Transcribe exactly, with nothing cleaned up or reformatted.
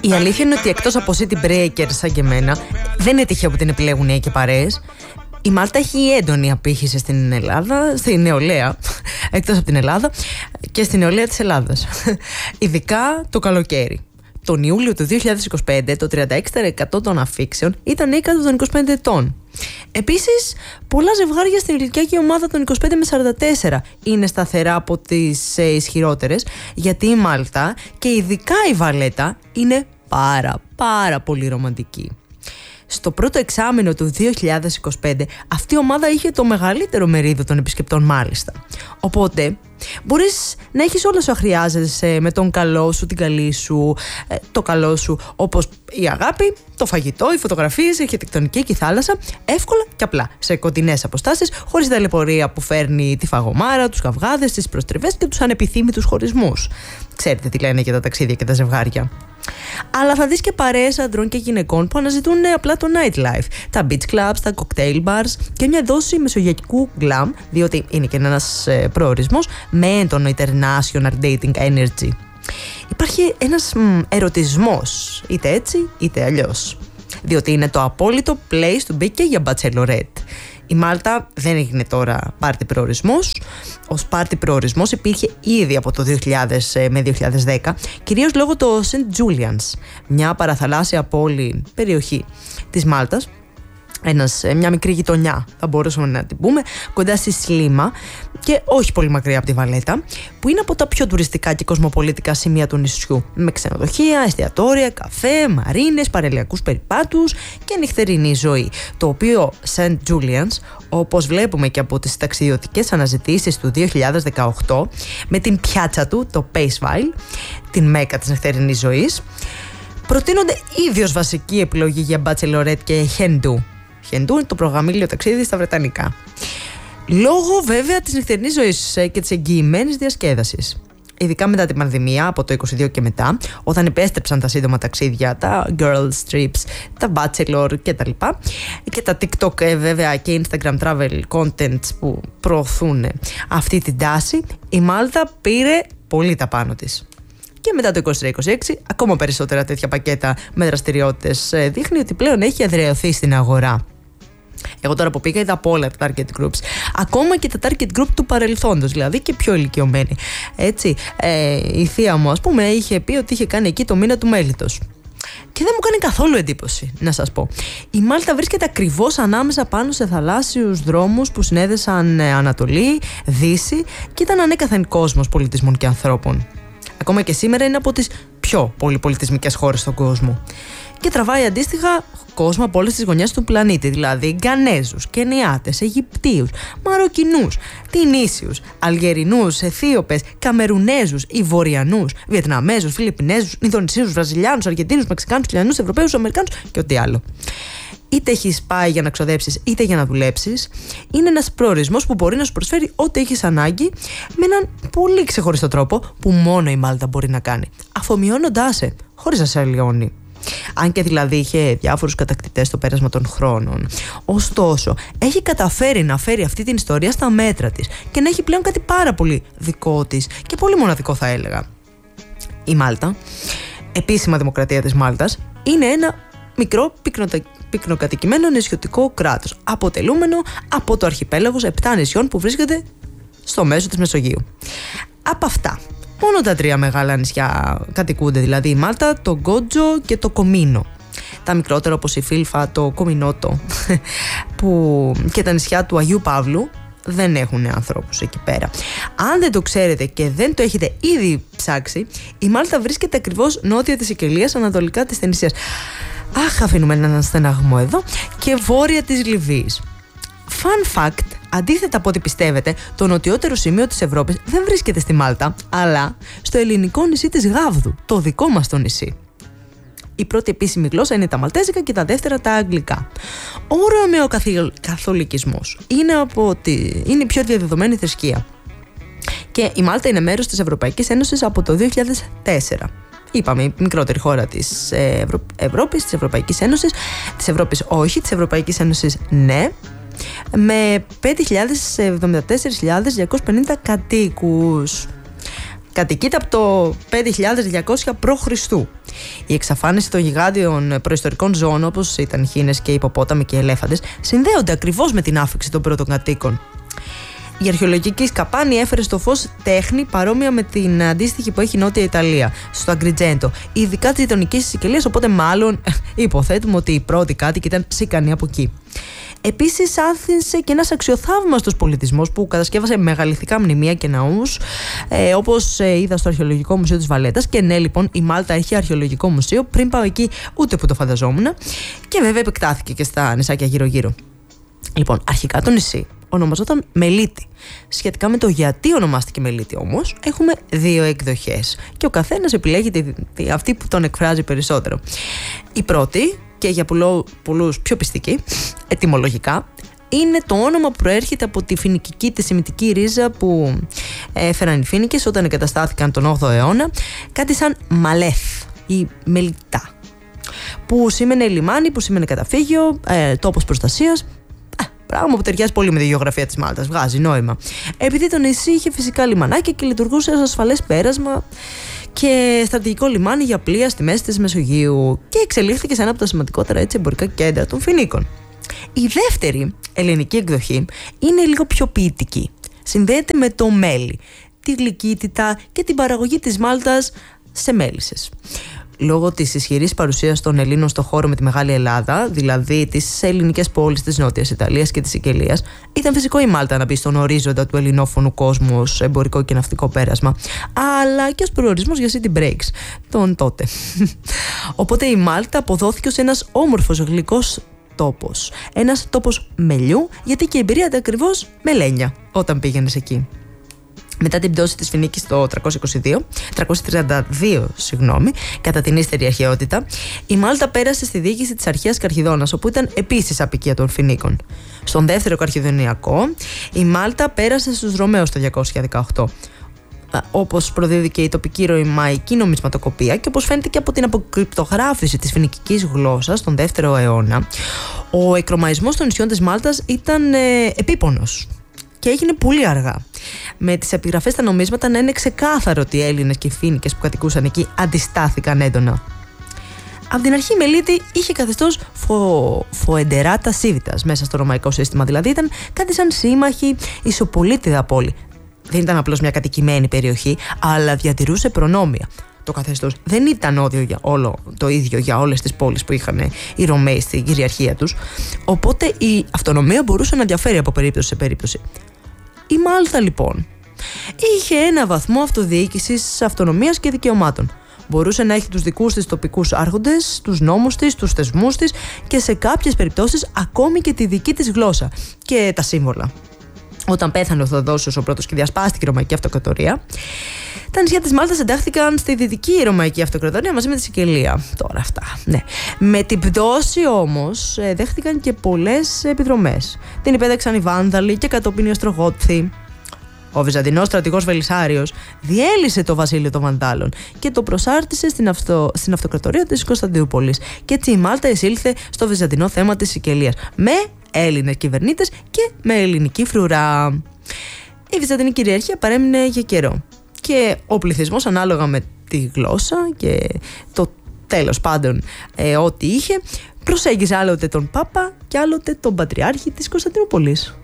Η αλήθεια είναι ότι εκτός από city breakers σαν και εμένα, δεν είναι τυχαίο που την επιλέγουν νέοι και παρέες. Η Μάλτα έχει έντονη απήχηση στην Ελλάδα, στην νεολαία, εκτός από την Ελλάδα, και στην νεολαία της Ελλάδας. Ειδικά το καλοκαίρι. Τον Ιούλιο του δύο χιλιάδες είκοσι πέντε το τριάντα έξι τοις εκατό των αφήξεων ήταν νέοι κάτω των είκοσι πέντε ετών. Επίσης, πολλά ζευγάρια στην ηλικιακή ομάδα των είκοσι πέντε με σαράντα τέσσερα είναι σταθερά από τις ε, ισχυρότερες, γιατί η Μάλτα και ειδικά η Βαλέτα είναι πάρα πάρα πολύ ρομαντική. Στο πρώτο εξάμηνο του δύο χιλιάδες είκοσι πέντε αυτή η ομάδα είχε το μεγαλύτερο μερίδιο των επισκεπτών μάλιστα. Οπότε μπορείς να έχεις όλα όσα χρειάζεσαι με τον καλό σου, την καλή σου, το καλό σου, όπως η αγάπη, το φαγητό, οι φωτογραφίες, η αρχιτεκτονική και η θάλασσα, εύκολα και απλά, σε κοντινές αποστάσεις, χωρίς τα ταλαιπωρία που φέρνει τη φαγωμάρα, τους καυγάδες, τις προστριβές και τους ανεπιθύμητους χωρισμούς. Ξέρετε τι λένε για τα ταξίδια και τα ζευγάρια. Αλλά θα δεις και παρέες ανδρών και γυναικών που αναζητούν απλά το nightlife, τα beach clubs, τα cocktail bars και μια δόση μεσογειακού glam, διότι είναι και ένας ε, προορισμός με έντονο international dating energy. Υπάρχει ένας μ, ερωτισμός, είτε έτσι είτε αλλιώς, διότι είναι το απόλυτο place to be και για bachelorette. Η Μάλτα δεν έγινε τώρα πάρτι προορισμός. Ως πάρτι προορισμός υπήρχε ήδη από το δύο χιλιάδες με δύο χιλιάδες δέκα, κυρίως λόγω του Σεντ Τζούλιανς, μια παραθαλάσσια πόλη, περιοχή της Μάλτας, ένας, μια μικρή γειτονιά θα μπορούσαμε να την πούμε, κοντά στη Σλίμα και όχι πολύ μακριά από τη Βαλέτα, που είναι από τα πιο τουριστικά και κοσμοπολίτικα σημεία του νησιού, με ξενοδοχεία, εστιατόρια, καφέ, μαρίνες, παραλιακούς περιπάτους και νυχτερινή ζωή, το οποίο Σεντ Τζούλιανς, όπως βλέπουμε και από τις ταξιδιωτικές αναζητήσεις του δύο χιλιάδες δεκαοκτώ, με την πιάτσα του, το Pacefield, την μέκα της νυχτερινής ζωής, προτείνονται ήδη ως βασική επιλογή για bachelorette και χεντού. Χεντού είναι το προγραμμήλιο ταξίδι στα Βρετανικά. Λόγω βέβαια της νυχτερινής ζωής και της εγγυημένης διασκέδασης. Ειδικά μετά την πανδημία, από το είκοσι δύο και μετά, όταν επέστρεψαν τα σύντομα ταξίδια, τα girls trips, τα bachelor κτλ. Και τα TikTok βέβαια και Instagram travel contents που προωθούν αυτή την τάση, η Μάλτα πήρε πολύ τα πάνω της. Και μετά το είκοσι τρία είκοσι έξι, ακόμα περισσότερα τέτοια πακέτα με δραστηριότητες δείχνει ότι πλέον έχει εδραιωθεί στην αγορά. Εγώ τώρα που πήγα είδα από όλα τα target groups, ακόμα και τα target group του παρελθόντος, δηλαδή και πιο ηλικιωμένοι. Έτσι, ε, η θεία μου, ας πούμε, είχε πει ότι είχε κάνει εκεί το μήνα του μέλιτος. Και δεν μου κάνει καθόλου εντύπωση, να σας πω. Η Μάλτα βρίσκεται ακριβώς ανάμεσα πάνω σε θαλάσσιους δρόμους που συνέδεσαν Ανατολή, Δύση και ήταν ανέκαθεν κόσμος πολιτισμών και ανθρώπων. Ακόμα και σήμερα είναι από τις πιο πολυπολιτισμικές χώρες στον κόσμο. Και τραβάει αντίστοιχα κόσμο από όλες τις γωνιές του πλανήτη, δηλαδή Γκανέζους, Κενιάτες, Αιγυπτίους, Μαροκινούς, Τινήσιους, Αλγερινούς, Αιθίωπες, Καμερουνέζους, Ιβοριανούς, Βιετναμέζους, Φιλιππινέζους, Ινδονησίους, Βραζιλιάνους, Αργεντίνους, Μεξικάνους, Τσιλιανούς, Ευρωπαίους, Αμερικάνους και ό,τι άλλο. Είτε έχεις πάει για να ξοδέψεις είτε για να δουλέψεις, είναι ένας προορισμός που μπορεί να σου προσφέρει ό,τι έχεις ανάγκη με έναν πολύ ξεχωριστό τρόπο που μόνο η Μάλτα μπορεί να κάνει, αφομοιώνοντάς σε, χωρίς να σε αλλοιώνει. Αν και δηλαδή είχε διάφορους κατακτητές στο πέρασμα των χρόνων. Ωστόσο, έχει καταφέρει να φέρει αυτή την ιστορία στα μέτρα της και να έχει πλέον κάτι πάρα πολύ δικό της και πολύ μοναδικό, θα έλεγα. Η Μάλτα, επίσημα δημοκρατία της Μάλτας, είναι ένα μικρό πυκνοκατοικημένο νησιωτικό κράτος, αποτελούμενο από το αρχιπέλαγος επτά νησιών που βρίσκεται στο μέσο της Μεσογείου. Από αυτά, μόνο τα τρία μεγάλα νησιά κατοικούνται, δηλαδή η Μάλτα, το Γκότζο και το Κομίνο. Τα μικρότερα, όπως η Φίλφα, το Κομινότο που και τα νησιά του Αγίου Παύλου, δεν έχουν ανθρώπους εκεί πέρα. Αν δεν το ξέρετε και δεν το έχετε ήδη ψάξει, η Μάλτα βρίσκεται ακριβώς νότια της Σικελίας, ανατολικά της Θενησίας. Αχ, αφήνουμε έναν στεναγμό εδώ. Και βόρεια της Λιβύης. Fun fact, αντίθετα από ό,τι πιστεύετε, το νοτιότερο σημείο της Ευρώπης δεν βρίσκεται στη Μάλτα, αλλά στο ελληνικό νησί της Γάβδου, το δικό μας το νησί. Η πρώτη επίσημη γλώσσα είναι τα Μαλτέζικα και τα δεύτερα τα Αγγλικά. Ο Ρωμαιοκαθολικισμός είναι, από τη... είναι η πιο διαδεδομένη θρησκεία. Και η Μάλτα είναι μέρος της Ευρωπαϊκής Ένωσης από το δύο χιλιάδες τέσσερα. Είπαμε, η μικρότερη χώρα της Ευρω... Ευρώπης, της Ευρωπαϊκής Ένωσης. Της Ευρώπης όχι, της Ευρωπαϊκής Ένωσης ναι. Με πέντε χιλιάδες εβδομήντα τέσσερις χιλιάδες διακόσιους πενήντα κατοίκους. Κατοικείται από το πέντε χιλιάδες διακόσια π.Χ. Η εξαφάνιση των γιγάντιων προϊστορικών ζώων, όπως ήταν χήνες και υποπόταμοι και ελέφαντες, συνδέονται ακριβώς με την άφιξη των πρώτων κατοίκων. Η αρχαιολογική σκαπάνη έφερε στο φως τέχνη παρόμοια με την αντίστοιχη που έχει η Νότια Ιταλία, στο Αγκριτζέντο, ειδικά της γειτονικής Σικελίας, οπότε μάλλον υποθέτουμε ότι οι πρώτοι κάτοικοι ήταν Σικανοί από εκεί. Επίσης, άνθησε και ένας αξιοθαύμαστος πολιτισμός που κατασκεύασε μεγαλειθικά μνημεία και ναούς, ε, όπως ε, είδα στο Αρχαιολογικό Μουσείο της Βαλέτας. Και ναι, λοιπόν, η Μάλτα έχει αρχαιολογικό μουσείο. Πριν πάω εκεί, ούτε που το φανταζόμουν. Και βέβαια επεκτάθηκε και στα νησάκια γύρω-γύρω. Λοιπόν, αρχικά το νησί ονομαζόταν Μελίτη. Σχετικά με το γιατί ονομάστηκε Μελίτη όμως, έχουμε δύο εκδοχές. Και ο καθένας επιλέγει τη, τη, αυτή που τον εκφράζει περισσότερο. Η πρώτη, και για πολλούς πιο πιστική, ετυμολογικά, είναι το όνομα που προέρχεται από τη φοινικική, τη σημιτική ρίζα που έφεραν οι Φοίνικες όταν εγκαταστάθηκαν τον όγδοο αιώνα, κάτι σαν Μαλέθ ή Μελιτά, που σήμαινε λιμάνι, που σήμαινε καταφύγιο, ε, τόπος προστασίας. Πράγμα που ταιριάζει πολύ με τη γεωγραφία της Μάλτας, βγάζει νόημα. Επειδή το νησί είχε φυσικά λιμανάκια και λειτουργούσε ως ασφαλές πέρασμα και στρατηγικό λιμάνι για πλοία στη μέση της Μεσογείου, και εξελίχθηκε σε ένα από τα σημαντικότερα έτσι εμπορικά κέντρα των Φοινίκων. Η δεύτερη ελληνική εκδοχή είναι λίγο πιο ποιητική. Συνδέεται με το μέλι, τη γλυκύτητα και την παραγωγή της Μάλτας σε μέλισσες. Λόγω της ισχυρής παρουσίας των Ελλήνων στο χώρο με τη Μεγάλη Ελλάδα, δηλαδή τις ελληνικές πόλεις της Νότιας Ιταλίας και της Σικελίας, ήταν φυσικό η Μάλτα να μπει στον ορίζοντα του ελληνόφωνου κόσμου ως εμπορικό και ναυτικό πέρασμα, αλλά και ως προορισμός για city breaks τον τότε. Οπότε η Μάλτα αποδόθηκε ως ένας όμορφος γλυκός τόπος. Ένας τόπος μελιού, γιατί και η εμπειρία ήταν ακριβώς μελένια όταν πήγαινες εκεί. Μετά την πτώση της Φοινίκης το τριακόσια είκοσι δύο, τριακόσια τριάντα δύο συγγνώμη, κατά την ύστερη αρχαιότητα, η Μάλτα πέρασε στη διοίκηση της αρχαίας Καρχιδώνας, όπου ήταν επίσης απικία των Φοινίκων. Στον δεύτερο Καρχιδωνιακό, η Μάλτα πέρασε στους Ρωμαίους το διακόσια δεκαοκτώ. Όπως προδίδει και η τοπική ρωμαϊκή νομισματοκοπία και όπως φαίνεται και από την αποκρυπτογράφηση της φοινικικής γλώσσας τον δεύτερο αιώνα, ο εκρωμαϊσμός των νησιών της Μάλτας ήταν ε, επίπονος. Και έγινε πολύ αργά. Με τις επιγραφές στα νομίσματα να είναι ξεκάθαρο ότι οι Έλληνες και οι Φοίνικες που κατοικούσαν εκεί αντιστάθηκαν έντονα. Από την αρχή η Μελίτη είχε καθεστώς φο... φοεντεράτα σίβιτας μέσα στο ρωμαϊκό σύστημα. Δηλαδή ήταν κάτι σαν σύμμαχη ισοπολίτιδα πόλη. Δεν ήταν απλώς μια κατοικημένη περιοχή, αλλά διατηρούσε προνόμια. Το καθεστώς δεν ήταν όδιο για όλο, το ίδιο για όλες τις πόλεις που είχαν οι Ρωμαίοι στην κυριαρχία τους. Οπότε η αυτονομία μπορούσε να διαφέρει από περίπτωση σε περίπτωση. Η Μάλτα λοιπόν είχε ένα βαθμό αυτοδιοίκησης, αυτονομίας και δικαιωμάτων. Μπορούσε να έχει τους δικούς της τοπικούς άρχοντες, τους νόμους της, τους θεσμούς της και σε κάποιες περιπτώσεις ακόμη και τη δική της γλώσσα και τα σύμβολα. Όταν πέθανε ο Θεοδόσιος ο πρώτος και διασπάστηκε η Ρωμαϊκή Αυτοκρατορία, τα νησιά της Μάλτας εντάχθηκαν στη Δυτική Ρωμαϊκή Αυτοκρατορία μαζί με τη Σικελία. Τώρα αυτά. Ναι. Με την πτώση όμως δέχτηκαν και πολλές επιδρομές. Την υπέδεξαν οι Βάνδαλοι και κατόπιν οι Οστρογότθοι. Ο Βυζαντινός στρατηγός Βελισσάριος διέλυσε το βασίλειο των Βανδάλων και το προσάρτησε στην, αυτο... στην αυτοκρατορία της Κωνσταντινούπολης. Και έτσι η Μάλτα εισήλθε στο βυζαντινό θέμα της Σικελίας με Έλληνες κυβερνήτες και με ελληνική φρουρά. Η βυζαντινή κυριαρχία παρέμεινε για καιρό και ο πληθυσμός ανάλογα με τη γλώσσα και το τέλος πάντων ε, ό,τι είχε προσέγγιζε άλλοτε τον Πάπα και άλλοτε τον Πατριάρχη της Κωνσταντινούπολης.